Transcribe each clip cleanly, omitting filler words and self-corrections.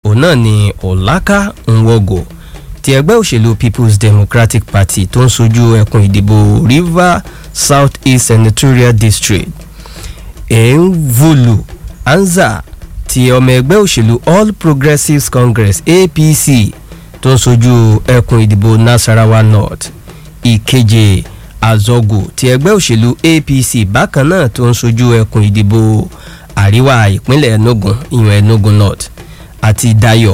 òun náà ni Ọláká Nwogo ti ẹgbẹ́ òṣèlú People's Democratic Party tó ń sojú ẹkùn ìdìbò River South East Senatorial District. Envulu Anza ti ọmọ ẹgbẹ́ òṣèlú All Progressives Congress APC tó ń sojú ẹkùn ìdìbò Nasarawa North. Ìkeje Azogu ti ẹgbẹ́ òṣèlú APC bákan náà tó ń sojú ẹkùn ìdìbò àríwá ìpínlẹ̀ Enugu ìyẹn Enugu North. Àti Dayo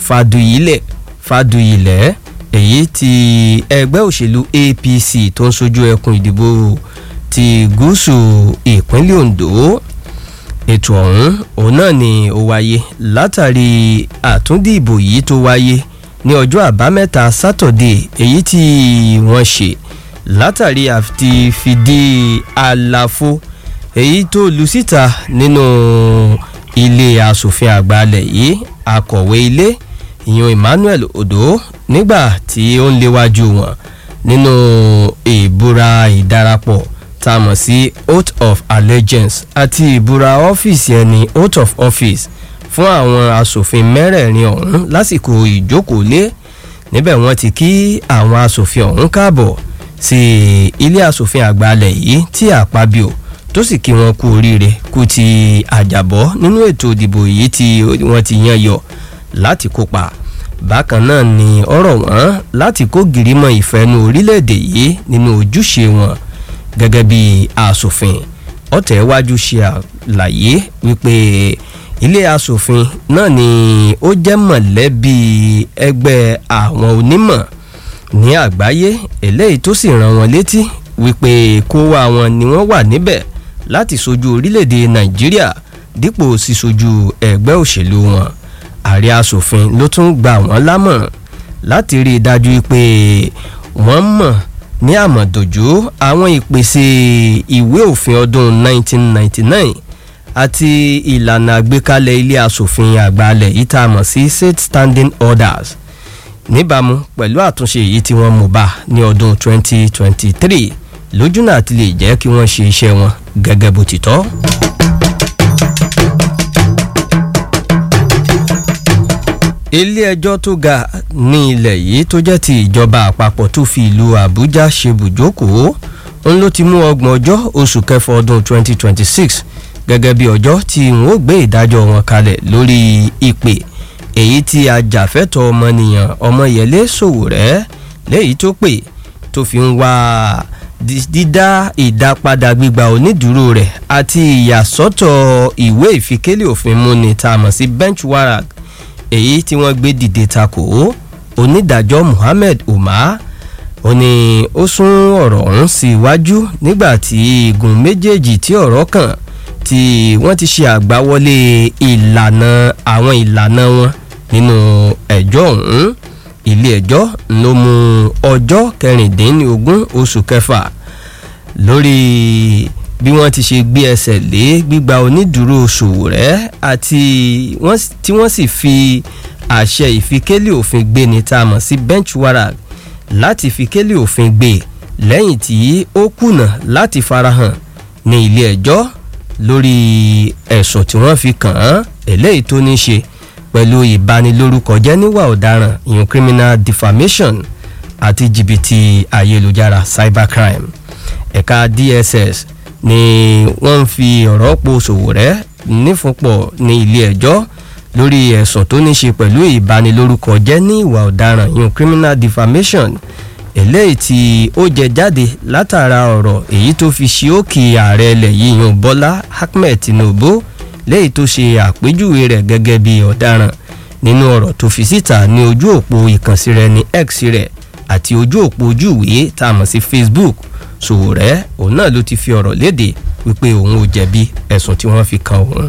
Faduyilẹ̀ èyí ti ẹgbẹ́ òṣèlú APC tó ń sojú ẹkùn ìdìbò ti gúúsù ìpínlẹ̀ Ondo. Ètò ọ̀hún òun náà ni ó wáyé látàrí àtúndìbò yìí tó wáyé ní ọjọ́ àbámẹ́ta Saturday èyí tí wọ́n ṣe látàrí àti fìdí àlàfo èyí tó lu síta nínú ilé asòfin àgbà ilẹ̀ yìí akọ̀wé ilé ìyẹn Emmanuel Odo nígbà tí ó ń léwájú wọn nínú ìbúra ìdarapọ̀ tá a mọ̀ sí oath of allegiance àti ìbúra ọ́fíìsì ẹni oath of office fún àwọn asòfin mẹ́rẹ̀ẹ̀rin ọ̀hún lásìkò ìjókòólé níbẹ̀ wọ́n ti kí àwọn asòfin ọ̀hún káàbọ̀ sí ilé asòfin àgbà ilẹ̀ yìí tí Akpabio tó sì kí wọn kú oríire kú ti àjàbọ́ nínú ètò ìdìbò yìí tí wọ́n ti yan yọ láti kópa. Bákan náà ni ọ̀rọ̀ wọn láti kó gìrìmọ̀ ìfẹ́nu orílẹ̀-èdè yìí nínú ojúṣe wọn gẹ́gẹ́ bí asòfin. Ọ̀tẹ̀wájú ṣe àlàyé wípé ilé asòfin náà ni ó jẹ́ mọ̀lẹ́bí ẹgbẹ́ àwọn onímọ̀ ní àgbáyé eléyìí tó sì rán wọn létí wípé kó wá wọn ni wọ́n wà níbẹ̀ láti sojú orílẹ̀-èdè Nàìjíríà dípò sísojú ẹgbẹ́ òṣèlú wọn. Ààrẹ asòfin ló tún gbà wọ́n lámọ̀ràn láti rí i dájú pé wọ́n mọ̀ ní àmọ̀dòjú àwọn ìpèsè ìwé òfin ọdún 1999 àti ìlànà àgbékalẹ̀ ilé asòfin àgbàlẹ̀ yìí tá a mọ̀ sí state standing orders níbàámu pẹ̀lú àtúnṣe èyí tí wọ́n mú bá ní ọdún 2023 lójúnà àti lè jẹ́ kí wọ́n ṣe iṣẹ́ wọn gẹ́gẹ́ bó ti tọ́. Ilé ẹjọ́ tó ga ní ilẹ̀ yìí tó jẹ́ ti ìjọba àpapọ̀ tó fi ìlú Àbújá ṣe bùjókòó ń ló ti mú 30 ọjọ́ oṣù kẹfà ọdún 2026 gẹ́gẹ́ bí ọjọ́ tí wọ́n ó gbé ìdájọ́ wọn kalẹ̀ lórí ìpè èyí tí ajàfẹ́tọ̀ọ́ ọmọnìyàn Ọmọyẹlé Sowore léyìí tó pè tó fi ń wá dídá ìdápadà gbígba onídùúró rẹ̀ àti ìyàsọ́tọ̀ ìwé ìfikélé òfin múni tá a mọ̀ sí bench warrant èyí tí wọ́n gbé dìde takò onídàájọ́ Muhammed Umar ó ní ó sún ọ̀rọ̀ ọ̀hún sí iwájú nígbà tí igun méjèèjì tí ọ̀rọ̀ kàn tí wọ́n ti ṣe àgbáwọlé àwọn ìlànà wọn nínú ẹjọ́ ọ̀hún. Ilé ẹjọ́ ló mú ọjọ́ 16 oṣù kẹfà lórí bí wọ́n ti ṣe gbé ẹsẹ̀ lé gbígba onídùúró Sowore àti tí wọ́n sì fi àṣẹ ìfikélé òfin gbé ní tá a mọ̀ sí bench warrant láti fikélé òfin gbé lẹ́yìn tí ó kùnà láti farahàn ní ilé ẹjọ́ lórí ẹ̀sùn tí wọ́n fi kàn án eléyìí tó ní ṣe pẹ̀lú ìbanilórúkọjẹ́ níwà ọ̀daràn ìyún criminal defamation àti jìbìtì ayélujára cybercrime. Ẹ̀ka DSS ni wọ́n ń fi ọ̀rọ̀ po Sowore nífúnpọ̀ ní ilé ẹjọ́ lórí ẹ̀sùn tó ní ṣe pẹ̀lú ìbanilórúkọjẹ́ ní ìwà ọ̀daràn ìyún criminal defamation eléyìí tí ó jẹ jáde látara ọ̀rọ̀ èyí tó fi ṣe òkè ààrẹ ilẹ̀ yìí ìyún Bọ́lá Ahmed Tinubu léyìí tó ṣe àpèjúwe rẹ̀ gẹ́gẹ́ bí ọ̀daràn nínú ọ̀rọ̀ tó fi síta ní ojú òpó ìkànsí rẹ̀ ní X rẹ̀ àti ojú òpó ojúwèé tá a mọ̀ sí Facebook. Sowore òun náà ló ti fi ọ̀rọ̀ léde wípé òun ò jẹ̀bi ẹ̀sùn tí wọ́n fi kan òun.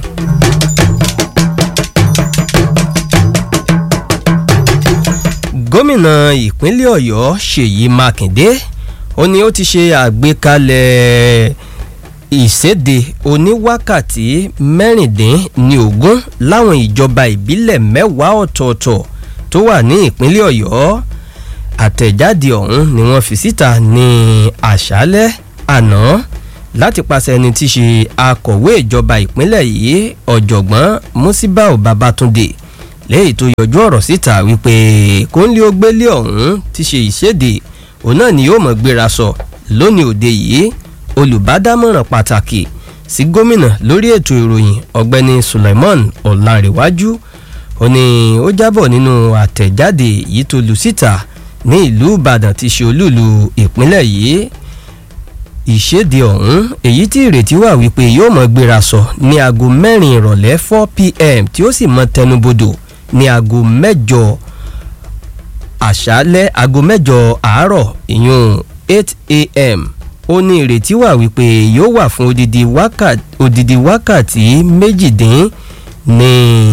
Gómìnà ìpínlẹ̀ Ọ̀yọ́ Ṣèyí Mákindé ó ní ó ti ṣe àgbékalẹ̀ ìséde oníwákàtí 16 láwọn ìjọba ìbílẹ̀ 10 ọ̀tọ̀ọ̀tọ̀ tó wà ní ìpínlẹ̀ Ọ̀yọ́. Àtẹ̀jáde ọ̀hún ni wọ́n fi síta ní àṣálẹ́ àná láti pàṣẹ ẹni tí í ṣe akọ̀wé ìjọba ìpínlẹ̀ yìí ọ̀jọ̀gbọ́n Musibau Babatunde léyìí tó yọjú ọ̀rọ̀ síta wípé kóńlé ó gbélé ọ̀hún ti ṣe ìṣèdè òun náà ni yóò mọ̀ gbéra sọ lónìí òde yìí. Olùbádámọ̀ràn pàtàkì sí gómìnà lórí ètò ìròyìn ọ̀gbẹ́ni Suleiman Ọ̀làǹrẹ̀wájú ó ní ó jábọ̀ nínú àtẹ̀jáde yìí tó lu síta ní ìlú Ìbàdàn tí ṣe olúùlú ìpínlẹ̀ yìí. Ìṣèdè ọ̀hún èyí tí ìrètí wà wípé yóò mọ̀ gbéra sọ ní aago 4 ìrọ̀lẹ́ 4 PM tí ó sì mọ̀ tẹnubodò ní aago 8 àṣálẹ́ aago 8 àárọ̀ ìyún 8 AM. Ó ní ìrètí wà wípé yóò wà fún odidi wákàtí méjìdín ní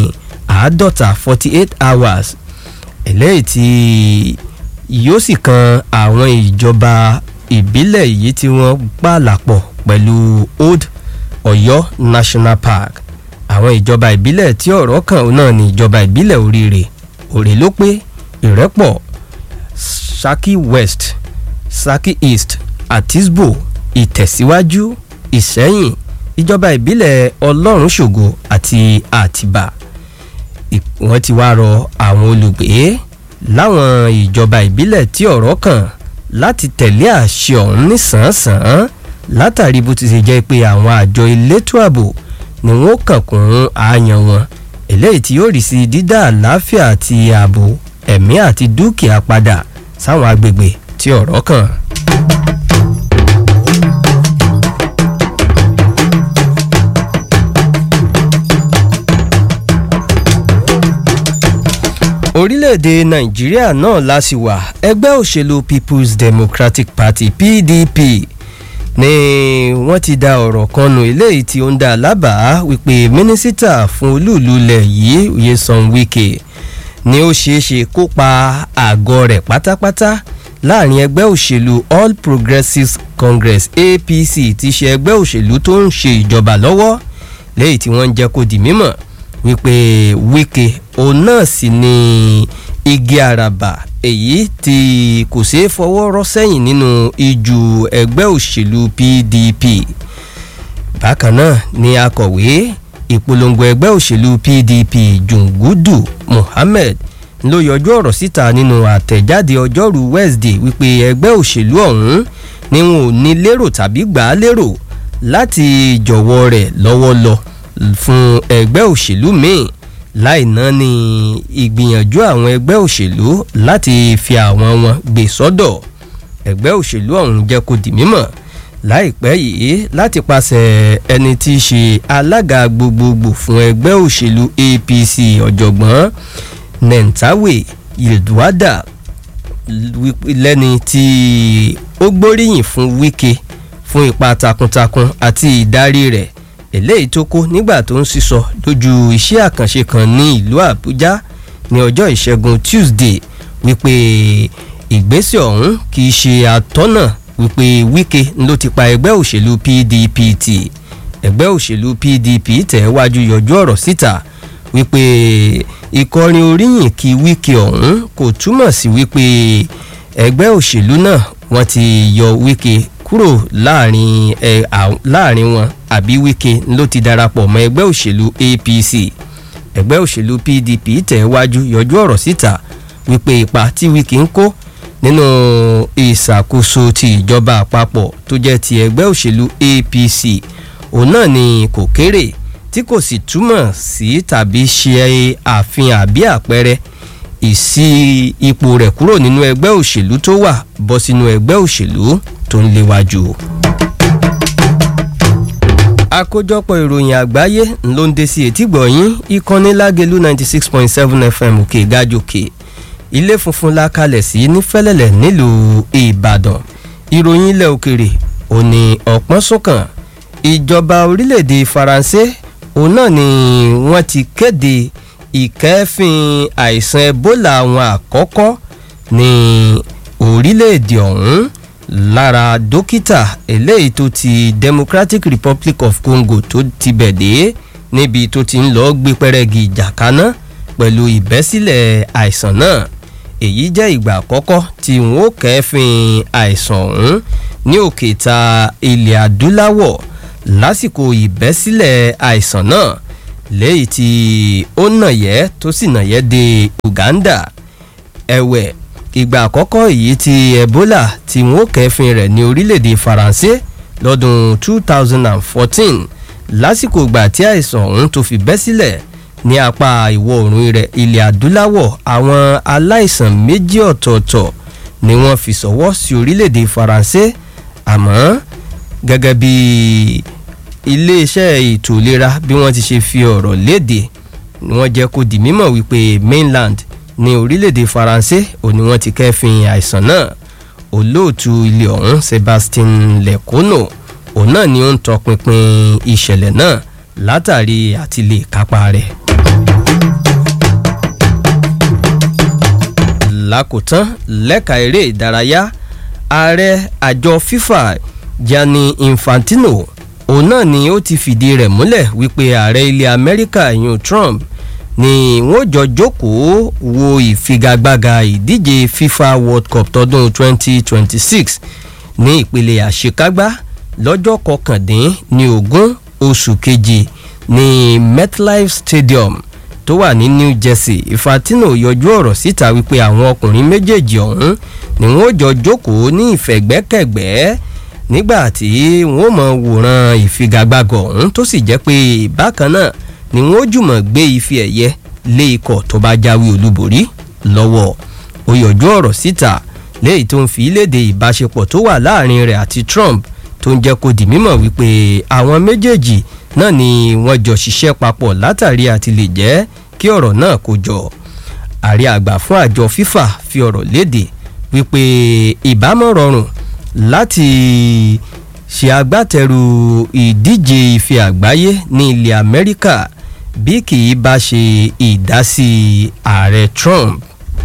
48 hours eléyìí tí yóò sì kan àwọn ìjọba ìbílẹ̀ yìí tí wọ́n pàlàpọ̀ pẹ̀lú Old Ọ̀yọ́ National Park. Àwọn ìjọba ìbílẹ̀ tí ọ̀rọ̀ kàn náà ní ìjọba ìbílẹ̀ Oríire, Òrèlópé, Ìrẹ́pọ̀, Saki West, Saki East, Àtisbò, Ìtẹ̀síwájú, Ìṣẹ́yìn, ìjọba ìbílẹ̀ Ọlọ́run ṣògo àti Àtìbà. Wọ́n ti wá rọ àwọn olùgbé láwọn ìjọba ìbílẹ̀ tí ọ̀rọ̀ kàn láti tẹ̀lé àṣẹ ọ̀hún nísànsán látàrí bó ti ṣe jẹ́ pé àwọn àjọ elétò ààbò ni wọ́n kàn kún àyàn wọn eléyìí tí yóò rí sí dídá àlàáfíà àti ààbò ẹ̀mí àti dúkìá padà sáwọn agbègbè tí ọ̀rọ̀ kàn. Orílẹ̀-èdè Nàìjíríà náà la sì wà. Ẹgbẹ́ òṣèlú People's Democratic Party PDP ni wọ́n ti da ọ̀rọ̀ kan nù eléyìí tí ó ń dá lábàá wípé mínísítà fún olúùlú ilẹ̀ yìí Nyesom Wike ni ó ṣeéṣe kó pa àgọ́ rẹ̀ pátápátá láàrin ẹgbẹ́ òṣèlú All Progressives Congress APC tí ṣe ẹgbẹ́ òṣèlú tó ń ṣe ìjọba lọ́wọ́ léyìí tí wọ́n ń jẹ́ kó di mímọ̀ wípé Wike òun náà sì ni igi àràbà èyí tí kò ṣeé fọwọ́ rọ́ sẹ́yìn nínú ìjù ẹgbẹ́ òṣèlú PDP. Bákan náà ni akọ̀wé ìpolongo ẹgbẹ́ òṣèlú PDP Jungudu Mohammed ló yọjú ọ̀rọ̀ síta nínú àtẹ̀jáde ọjọ́rú Wednesday wípé ẹgbẹ́ òṣèlú ọ̀hún ni wọn ò ní lérò tàbí gbà á lérò láti jọ̀wọ́ rẹ̀ lọ́wọ́ lọ fún ẹgbẹ́ òṣèlú míì láì náà ní ìgbìyànjú àwọn ẹgbẹ́ òṣèlú láti fi àwọn wọn gbé sọ́dọ̀. Ẹgbẹ́ òṣèlú ọ̀hún jẹ́ kó di mímọ̀ láìpẹ́ yìí láti pàṣẹ ẹni tí í ṣe alága gbogbogbò fún ẹgbẹ́ òṣèlú APC ọ̀jọ̀gbọ́n Nentawe Yildiwada lẹ́ni tí ó gbóríyìn fún Wike fún ipa takuntakun àti ìdarí rẹ̀ eléyìí tó kó nígbà tó ń sísọ lójú iṣẹ́ àkànṣe kan ní ìlú Àbújá ní ọjọ́ ìṣẹ́gun Tuesday wípé ìgbésẹ̀ ọ̀hún kì í ṣe àtọ́nà wípé Wike ló ti pa ẹgbẹ́ òṣèlú PDP tì. Ẹgbẹ́ òṣèlú PDP tẹ̀wájú yọjú ọ̀rọ̀ síta wípé ìkọrin oríyìn kí Wike ọ̀hún kò túmọ̀ sí wípé ẹgbẹ́ òṣèlú náà wọ́n ti yọ Wike kúrò láàrin wọn àbí Wike ló ti darapọ̀ mọ́ ẹgbẹ́ òṣèlú APC. Ẹgbẹ́ òṣèlú PDP tẹ̀wájú yọjú ọ̀rọ̀ síta wípé ipa tí Wike ń kó nínú ìṣàkóso ti ìjọba àpapọ̀ tó jẹ́ ti ẹgbẹ́ òṣèlú APC òun náà ni kò kéré tí kò sì túmọ̀ sí tàbí ṣe àfihàn àbí àpẹẹrẹ ìsí ipò rẹ̀ kúrò nínú ẹgbẹ́ òṣèlú tó wà bọ́ sínú ẹgbẹ́ òṣèlú tó ń léwájú. Àkójọpọ̀ ìròyìn àgbáyé ló ń dé sí etígbọ̀yín ìkànnì Lágelú 96.7 FM òkè gájòkè ilé funfun la kalẹ̀ sí ní Fẹ́lẹ́lẹ̀ nílùú Ìbàdàn. Ìròyìn ilẹ̀ òkèrè òní ọ̀pọ̀n sókàn. Ìjọba orílẹ̀-èdè Faransé òun náà ni wọ́n ti kéde ìkẹ́fín àìsàn Ebola àwọn àkọ́kọ́ ní orílẹ̀-èdè ọ̀hún lára dókítà eléyìí tó ti Democratic Republic of Congo tó ti bẹ̀dẹ̀ níbi tó ti ń lọ gbé pẹ́rẹ́gì ìjà kaná pẹ̀lú ìbẹ́sílẹ̀ àìsàn náà. Èyí jẹ́ ìgbà àkọ́kọ́ tí wọ́n ó kẹ́fín àìsàn ọ̀hún ní òkèta ilẹ̀ adúláwọ̀ lásìkò ìbẹ́sílẹ̀ àìsàn náà léyìí tí ó nàyẹ́ tó sì nàyẹ́ dé Uganda. Ẹ̀wẹ̀ ìgbà àkọ́kọ́ èyí tí Ebola tí wọ́n kẹ́fìn rẹ̀ ní orílẹ̀-èdè Faransé lọ́dún 2014 lásìkò ìgbà tí àìsàn ọ̀hún tó fi bẹ́ sílẹ̀ ní apá ìwọ̀ oòrùn ilẹ̀ adúláwọ̀. Àwọn aláìsàn méjì ọ̀tọ̀ọ̀tọ̀ ni wọ́n fi ṣọwọ́ sí orílẹ̀-èdè Faransé, àmọ́ gẹ́gẹ́ bí iléeṣẹ́ ètò ìlera bí wọ́n ti ṣe fi ọ̀rọ̀ léde, wọ́n jẹ́ kó di mímọ̀ wípé mainland ní orílẹ̀-èdè Faransé òní wọ́n ti kẹ́fìn àìsàn náà. Olóòtú ilé ọ̀hún Sébastien Lecornu òun náà ni ó ń tọpinpin ìṣẹ̀lẹ̀ náà látàrí àti lè kápá rẹ̀. Lákòótán lẹ́ka eré ìdárayá, ààrẹ àjọ FIFA Gianni Infantino òun náà ni ó ti fìdí rẹ̀ múlẹ̀ wípé ààrẹ ilẹ̀ Amẹ́ríkà yun Trump ni wọ́n jọ jókòó wo ìfigagbága ìdíje FIFA World Cup tọdún 2026 ní ìpele àṣekágbá lọ́jọ́ 19 oṣù kejì ní MetLife Stadium tó wà ní New Jersey. Infantino yọjú ọ̀rọ̀ síta wípé àwọn ọkùnrin méjèèjì ọ̀hún ni wọ́n jọ jókòó ní ìfẹ̀gbẹ́kẹ̀gbẹ́ nígbà tí wọ́n mọ̀ wòran ìfigagbága ọ̀hún tó sì jẹ́ pé bákan náà ni wọ́n jùmọ̀ gbé ife ẹ̀yẹ lé ikọ̀ tó bá jáwé olúborí lọ́wọ́. Ó yọjú ọ̀rọ̀ síta léyìí tó ń fi léde ìbáṣepọ̀ tó wà láàrin rẹ̀ àti Trump tó ń jẹ́ kó di mímọ̀ wípé àwọn méjèèjì náà ni wọ́n jọ ṣiṣẹ́ papọ̀ látàrí àti lè jẹ́ kí ọ̀rọ̀ náà kó jọ. Ààrẹ àgbà fún àjọ FIFA fi ọ̀rọ̀ léde wípé ìbámọ̀ rọrùn láti ṣe agbátẹrù ìdíje ife àgbáyé ní ilẹ̀ Amẹ́ríkà bí kì í bá ṣe ìdásí ààrẹ Trump.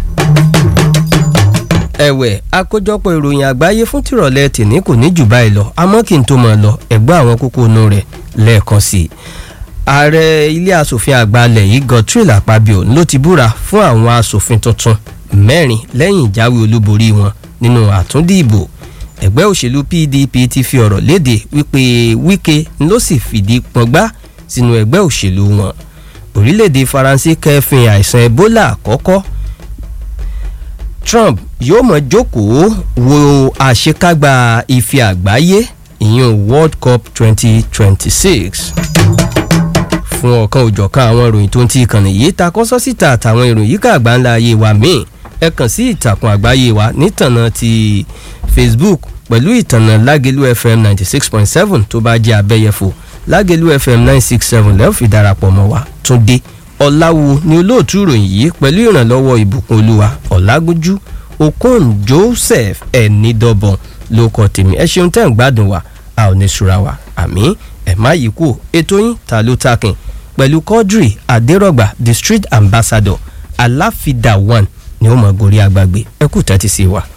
Ẹ̀wẹ̀ àkójọpọ̀ ìròyìn àgbáyé fún tìrọ̀lẹ́ tèmi kò ní jù báyìí lọ, àmọ́ kí n tó máa lọ ẹ̀gbọ́n àwọn kókó inú rẹ̀ lẹ́ẹ̀kan sí i. Ààrẹ ilé asòfin àgbà ilẹ̀ yìí Godswill Akpabio ló ti búra fún àwọn asòfin tuntun 4 lẹ́yìn ìjáwé olúborí wọn nínú àtúndìbò. Ẹgbẹ́ òṣèlú PDP ti fi ọ̀rọ̀ léde wípé Wike ló sì fìdí pọngbá sínú ẹgbẹ́ òṣèlú wọn. Orílẹ̀-èdè Faransé kẹ́fìn àìsàn Ebola àkọ́kọ́. Trump yóò mọ̀ jókòó wo àṣekágbá ife àgbáyé ìyẹn World Cup 2026. Fún ọ̀kan òjọ̀kan àwọn ìròyìn tó ń ti ìkànnì yìí ta kọ́sọ́ síta àtàwọn ìròyìn yíká àgbáńlá ayé wa míì, ẹ kàn sí ìtàkùn àgbáyé wa nítànà ti Facebook pẹ̀lú ìtànà Lágelú FM 96.7 tó bá jẹ́ abẹ́yẹfò. Lágelú FM 967 lẹ́ẹ̀ fi darapọ̀ mọ́ wa. Túndé Ọláwo ni olóòtú ìròyìn yìí pẹ̀lú ìrànlọ́wọ́ ìbùkún olúwa Ọlágójú Okon Joseph Ẹnidọ́bọ̀n ló kọ tèmi. Ẹ ṣeun tẹ́ ń gbádùn wa, a ò ní ṣúra wa. Àmín. Ẹ má yí kú ètò yín ta ló takin pẹ̀lú Quadri Adérọ̀gbà the street ambassador Aláfídà 1 ni ó mọ̀ gorí agbágbé. Ẹ kú tẹ́tí sí wa.